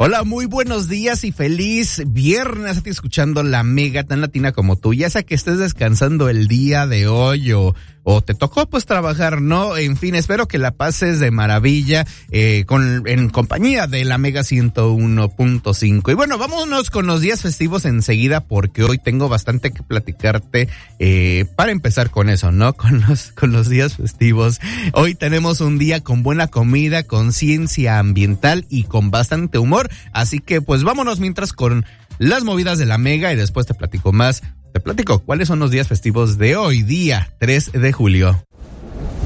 Hola, muy buenos días y feliz viernes. Estoy escuchando la Mega tan latina como tú. Ya sea que estés descansando el día de hoy o te tocó pues trabajar, ¿no? En fin, espero que la pases de maravilla en compañía de la Mega 101.5. Y bueno, vámonos con los días festivos enseguida porque hoy tengo bastante que platicarte para empezar con eso, ¿no? Con los días festivos. Hoy tenemos un día con buena comida, conciencia ambiental y con bastante humor. Así que pues vámonos mientras con las movidas de la Mega y después te platico más. Te platico cuáles son los días festivos de hoy, día 3 de julio.